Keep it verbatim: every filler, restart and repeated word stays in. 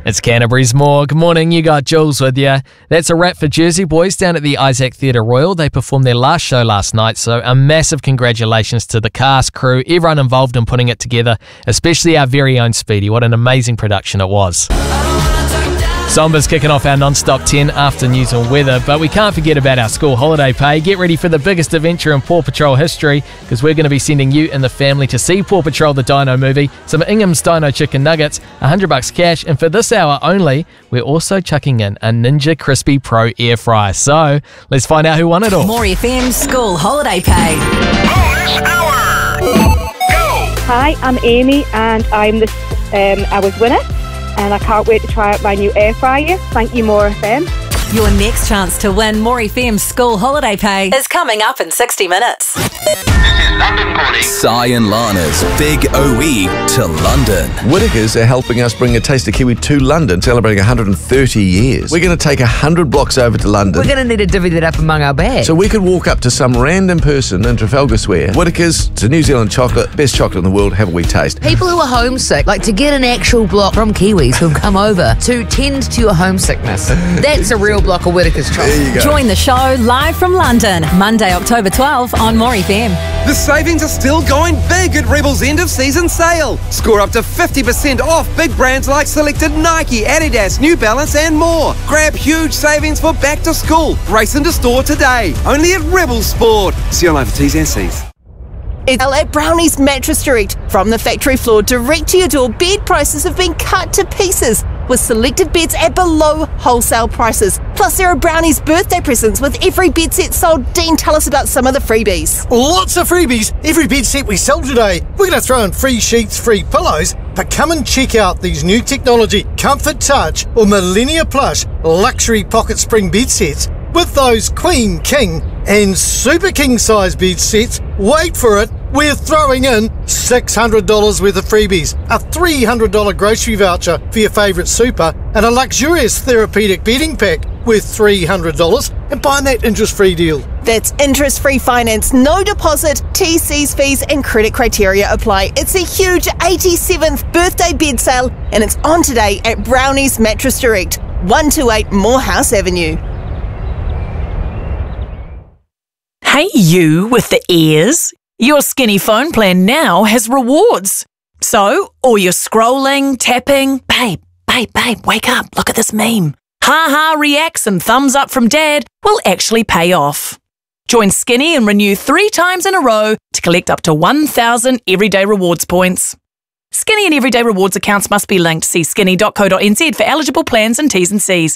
It's Canterbury's More. Good morning, you got Jules with you. That's a wrap for Jersey Boys down at the Isaac Theatre Royal. They performed their last show last night, so a massive congratulations to the cast, crew, everyone involved in putting it together, especially our very own Speedy. What an amazing production it was. Zomba's kicking off our non-stop ten after news and weather, but we can't forget about our school holiday pay. Get ready for the biggest adventure in Paw Patrol history, because we're going to be sending you and the family to see Paw Patrol the Dino movie, some Ingham's Dino Chicken Nuggets, one hundred bucks cash, and for this hour only, we're also chucking in a Ninja Crispy Pro Air Fryer. So, let's find out who won it all. More F M school holiday pay. Bonus hour! Go! Hi, I'm Amy and I'm the um, hours winner, and I can't wait to try out my new air fryer. Thank you, More F M. Your next chance to win More F M school holiday pay is coming up in sixty minutes. This is London calling. Si and Lana's Big O E to London. Whitakers are helping us bring a Taste of Kiwi to London, celebrating one hundred thirty years. We're going to take one hundred blocks over to London. We're going to need to divvy that up among our bags. So we could walk up to some random person in Trafalgar Square. Whitakers, it's a New Zealand chocolate, best chocolate in the world, have a wee taste. People who are homesick, like to get an actual block from Kiwis who've come over to tend to your homesickness. That's a real block of Whitakers chocolate. There you go. Join the show live from London, Monday, October twelfth on More F M. The savings are still going big at Rebel's end of season sale. Score up to fifty percent off big brands like selected Nike, Adidas, New Balance and more. Grab huge savings for back to school. Race into store today. Only at Rebel Sport. See you online for T's and C's. It's at Brownie's Mattress Direct. From the factory floor direct to your door, bed prices have been cut to pieces with selected beds at below wholesale prices. Plus, there are Brownie's birthday presents with every bed set sold. Dean, tell us about some of the freebies. Lots of freebies. Every bed set we sell today. We're going to throw in free sheets, free pillows. But come and check out these new technology, Comfort Touch or Millennia Plush luxury pocket spring bed sets. With those Queen, King and Super King size bed sets, wait for it, we're throwing in six hundred dollars worth of freebies, a three hundred dollars grocery voucher for your favourite super, and a luxurious therapeutic bedding pack worth three hundred dollars, and buying that interest-free deal. That's interest-free finance, no deposit, T Cs, fees and credit criteria apply. It's a huge eighty-seventh birthday bed sale and it's on today at Brownie's Mattress Direct, one twenty-eight Morehouse Avenue. Hey you with the ears. Your Skinny phone plan now has rewards. So, all your scrolling, tapping, babe, babe, babe, wake up, look at this meme. Ha-ha reacts and thumbs up from dad will actually pay off. Join Skinny and renew three times in a row to collect up to one thousand Everyday Rewards points. Skinny and Everyday Rewards accounts must be linked. See skinny dot co dot n z for eligible plans and T's and C's.